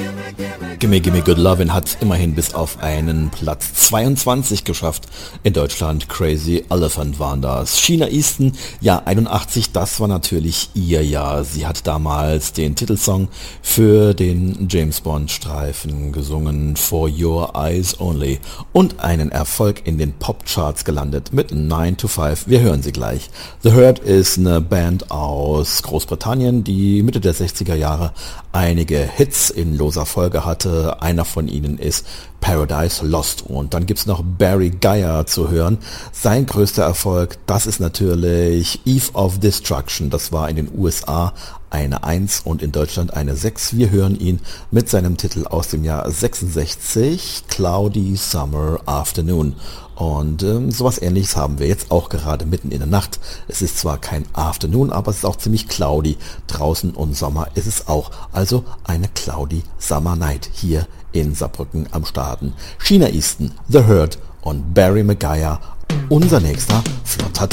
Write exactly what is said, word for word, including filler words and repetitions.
Gimme Gimme Good Lovin' hat immerhin bis auf einen Platz zweiundzwanzig geschafft. In Deutschland Crazy Elephant waren das. Sheena Easton, ja einundachtzig, das war natürlich ihr Jahr. Sie hat damals den Titelsong für den James Bond Streifen gesungen, For Your Eyes Only, und einen Erfolg in den Popcharts gelandet mit nine to five. Wir hören sie gleich. The Hurt ist eine Band aus Großbritannien, die Mitte der sechziger Jahre einige Hits in loser Folge hatte. Einer von ihnen ist Paradise Lost. Und dann gibt's noch Barry Geyer zu hören. Sein größter Erfolg, das ist natürlich Eve of Destruction. Das war in den U S A eine eins und in Deutschland eine sechs. Wir hören ihn mit seinem Titel aus dem Jahr sechsundsechzig, Cloudy Summer Afternoon. Und ähm, sowas Ähnliches haben wir jetzt auch gerade mitten in der Nacht. Es ist zwar kein Afternoon, aber es ist auch ziemlich cloudy draußen und Sommer ist es auch. Also eine cloudy Summer Night hier in Saarbrücken am Starten. Sheena Easton, The Hurt und Barry McGuire, unser nächster flotter